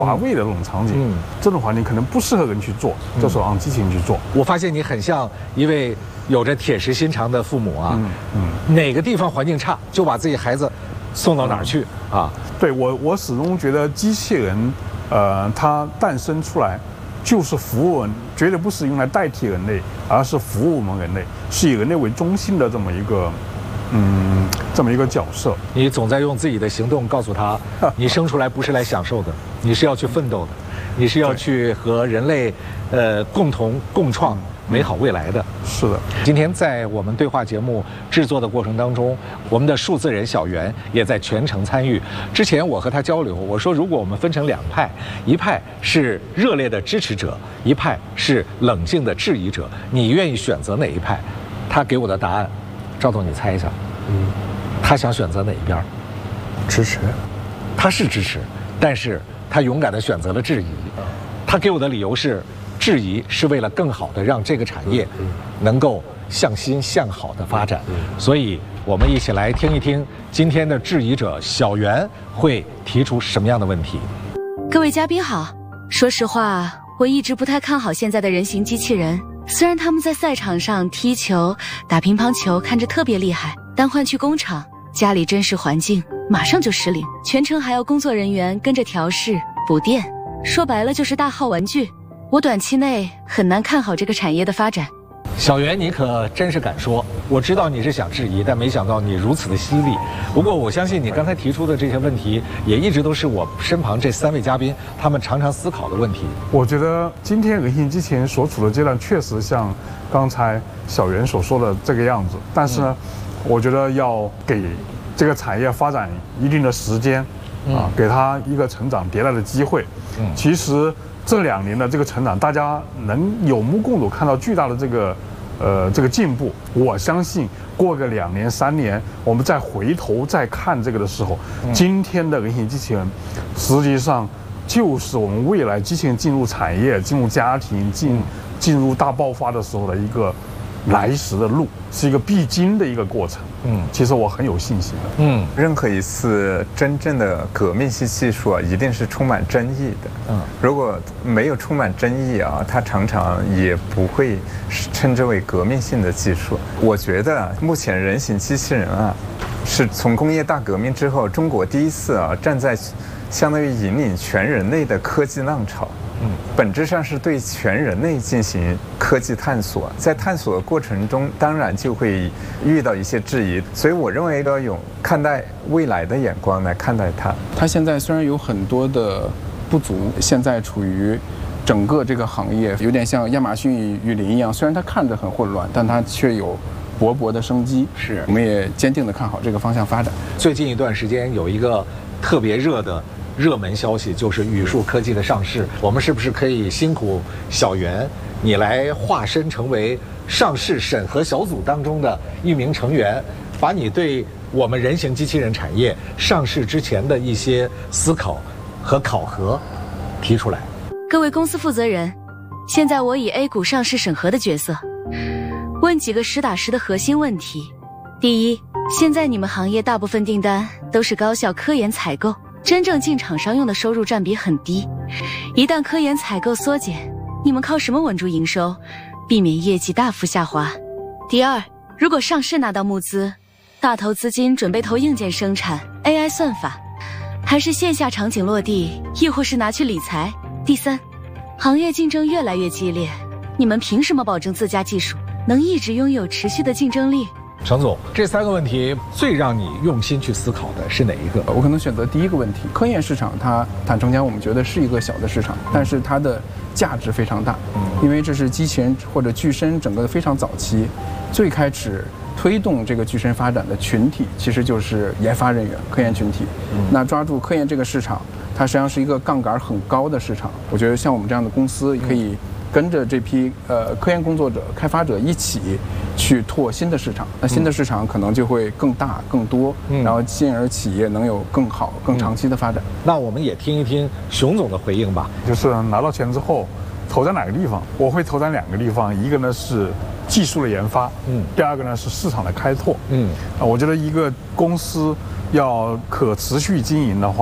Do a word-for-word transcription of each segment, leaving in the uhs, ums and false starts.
乏味的这种场景，嗯，这种环境可能不适合人去做，这时候让机器人去做。 我发现你很像一位有着铁石心肠的父母啊，嗯嗯，哪个地方环境差，就把自己孩子送到哪儿去啊？ 对我，我始终觉得机器人，呃，它诞生出来就是服务人，绝对不是用来代替人类，而是服务我们人类，是以人类为中心的这么一个。嗯，这么一个角色， 你总在用自己的行动告诉他，你生出来不是来享受的，你是要去奋斗的，你是要去和人类，呃，共同共创美好未来的。 是的。 今天在我们对话节目制作的过程当中，我们的数字人小袁也在全程参与。之前我和他交流，我说如果我们分成两派，一派是热烈的支持者，一派是冷静的质疑者，你愿意选择哪一派？他给我的答案。赵总，你猜一下，嗯，他想选择哪一边？ 支持， 他是支持，但是他勇敢地选择了质疑。他给我的理由是，质疑是为了更好地让这个产业能够向心向好的发展。所以，我们一起来听一听今天的质疑者小袁会提出什么样的问题。 各位嘉宾好，说实话，我一直不太看好现在的人形机器人。虽然他们在赛场上踢球、打乒乓球看着特别厉害，但换去工厂、家里真实环境，马上就失灵，全程还要工作人员跟着调试、补电，说白了就是大号玩具。我短期内很难看好这个产业的发展。 小袁，你可真是敢说！我知道你是想质疑，但没想到你如此的犀利。不过我相信你刚才提出的这些问题，也一直都是我身旁这三位嘉宾他们常常思考的问题。 我觉得今天人形机器人所处的阶段，确实像刚才小袁所说的这个样子。但是呢，嗯、我觉得要给这个产业发展一定的时间，嗯、啊，给它一个成长迭代的机会。嗯，其实这两年的这个成长，大家能有目共睹，看到巨大的这个。呃，这个进步，我相信过个两年三年，我们再回头再看这个的时候，嗯、今天的人形机器人，实际上就是我们未来机器人进入产业、进入家庭、进进入大爆发的时候的一个来时的路，是一个必经的一个过程。嗯，其实我很有信心的。 嗯，任何一次真正的革命性技术啊，一定是充满争议的。嗯，如果没有充满争议啊，它常常也不会称之为革命性的技术。我觉得目前人形机器人啊，是从工业大革命之后，中国第一次啊站在相当于引领全人类的科技浪潮。嗯，本质上是对全人类进行科技探索，在探索的过程中，当然就会遇到一些质疑，所以我认为要用看待未来的眼光来看待它。 它现在虽然有很多的不足，现在处于整个这个行业有点像亚马逊与雨林一样，虽然它看着很混乱，但它却有勃勃的生机。是，我们也坚定地看好这个方向发展。 最近一段时间有一个特别热的热门消息，就是宇树科技的上市。我们是不是可以辛苦小袁你来化身成为上市审核小组当中的一名成员，把你对我们人形机器人产业上市之前的一些思考和考核提出来。 各位公司负责人，现在我以 A 股上市审核的角色问几个实打实的核心问题。第一，现在你们行业大部分订单都是高校科研采购，真正进厂商用的收入占比很低，一旦科研采购缩减，你们靠什么稳住营收，避免业绩大幅下滑？第二，如果上市拿到募资，大头资金准备投硬件生产、A I 算法，还是线下场景落地，亦或是拿去理财？第三，行业竞争越来越激烈，你们凭什么保证自家技术能一直拥有持续的竞争力？ 程总，这三个问题最让你用心去思考的是哪一个？ 我可能选择第一个问题。科研市场它坦诚讲，我们觉得是一个小的市场，但是它的价值非常大，因为这是机器人或者具身整个非常早期，最开始推动这个具身发展的群体其实就是研发人员、科研群体。那抓住科研这个市场，它实际上是一个杠杆很高的市场。我觉得像我们这样的公司可以跟着这批呃科研工作者、开发者一起去拓新的市场，那新的市场可能就会更大、更多，嗯、然后进而企业能有更好、更长期的发展。 嗯、那我们也听一听熊总的回应吧。 就是拿到钱之后，投在哪个地方？我会投在两个地方，一个呢是技术的研发，嗯，第二个呢是市场的开拓，嗯，啊，我觉得一个公司要可持续经营的话，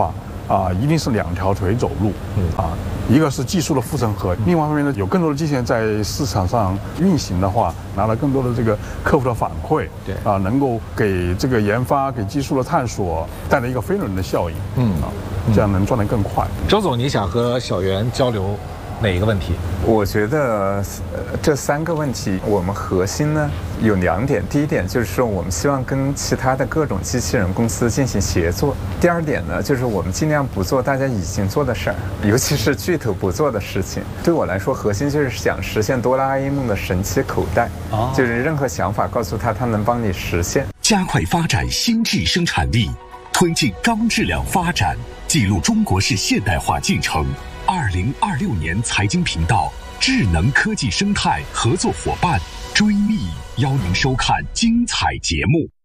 啊，一定是两条腿走路，嗯啊，一个是技术的护城河，另外一方面呢，有更多的机器人在市场上运行的话，拿了更多的这个客户的反馈， 对啊，能够给这个研发、给技术的探索带来一个飞轮的效应，嗯啊，这样能赚得更快。 周总，你想和小袁交流哪一个问题？ 我觉得呃这三个问题，我们核心呢有两点。第一点就是说，我们希望跟其他的各种机器人公司进行协作。第二点呢，就是我们尽量不做大家已经做的事儿，尤其是巨头不做的事情。对我来说，核心就是想实现哆啦 A 梦的神奇口袋，哦、就是任何想法告诉他，他能帮你实现。 加快发展新质生产力，推进高质量发展，记录中国式现代化进程。二零二六年财经频道智能科技生态合作伙伴追觅，邀您收看精彩节目。